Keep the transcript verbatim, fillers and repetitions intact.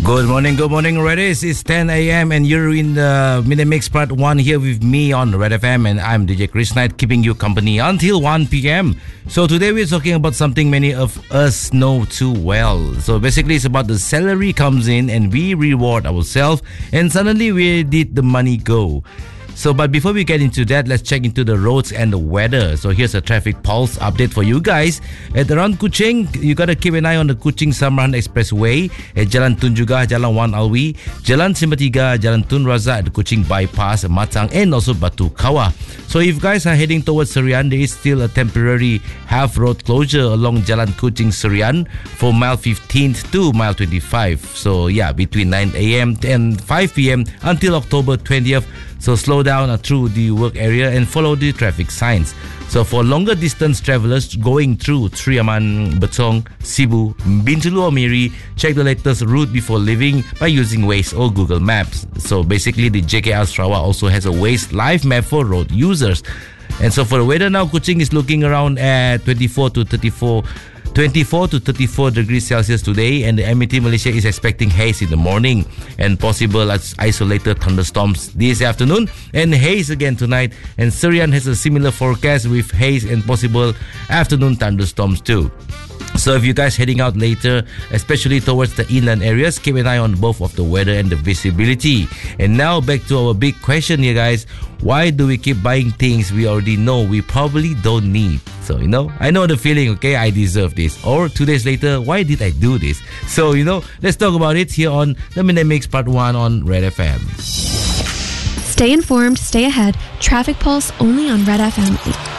Good morning, good morning, Redis. It's ten a.m. and you're in the Minute Mix Part one here with me on Red F M, and I'm D J Chris Knight, keeping you company until one p.m. So today we're talking about something many of us know too well. So basically it's about the salary comes in and we reward ourselves, and suddenly where did the money go? So, but before we get into that, let's check into the roads and the weather. So, here's a traffic pulse update for you guys. At around Kuching, you gotta keep an eye on the Kuching-Samran Expressway, at Jalan Tun Juga, Jalan Wan Alwi, Jalan Simpatiga, Jalan Tun Razak, at the Kuching Bypass, Matang, and also Batu Kawa. So, if you guys are heading towards Serian, there is still a temporary half road closure along Jalan Kuching Serian from mile fifteen to mile twenty-five. So, yeah, between nine a.m. and five p.m. until October twentieth. So slow down through the work area and follow the traffic signs. So for longer distance travelers going through Triaman, Betong, Sibu, Bintulu or Miri, check the latest route before leaving by using Waze or Google Maps. So basically the J K R Sarawak also has a Waze live map for road users. And so for the weather now, Kuching is looking around at twenty-four to thirty-four twenty-four to thirty-four degrees Celsius today, and the M E T Malaysia is expecting haze in the morning and possible isolated thunderstorms this afternoon and haze again tonight. And Serian has a similar forecast with haze and possible afternoon thunderstorms too. So if you guys heading out later, especially towards the inland areas, keep an eye on both of the weather and the visibility. And now back to our big question here, guys. Why do we keep buying things we already know we probably don't need? So, you know, I know the feeling, okay, I deserve this. Or two days later, why did I do this? So, you know, let's talk about it here on the Minute Mix Part one on Red F M. Stay informed, stay ahead. Traffic Pulse only on Red F M.